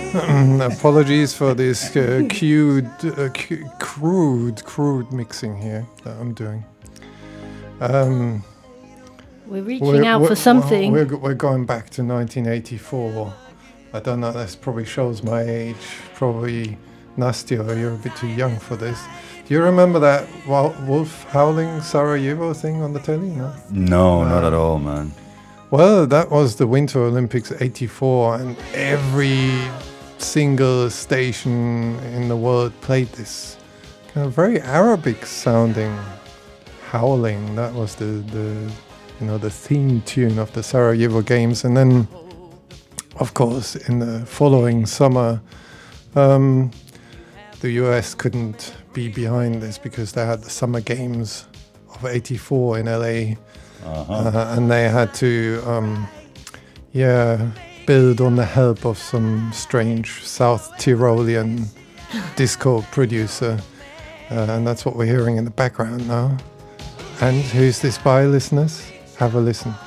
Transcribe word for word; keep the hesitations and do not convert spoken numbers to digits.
Apologies for this uh, crude, uh, cu- crude, crude mixing here that I'm doing. Um, we're reaching we're, out we're, for something. We're, we're going back to nineteen eighty-four. I don't know, this probably shows my age. Probably, Nastya, you're a bit too young for this. Do you remember that wolf howling Sarajevo thing on the telly? No, no, uh, not at all, man. Well, that was the Winter Olympics eighty-four, and every single station in the world played this kind of very Arabic sounding howling. That was the, the you know the theme tune of the Sarajevo Games. And then, of course, in the following summer, um, the U S couldn't be behind this because they had the Summer Games of eighty-four in L A, uh-huh. uh, and they had to um, yeah build on the help of some strange South Tyrolean disco producer, uh, and that's what we're hearing in the background now. And who's this by, listeners? Have a listen.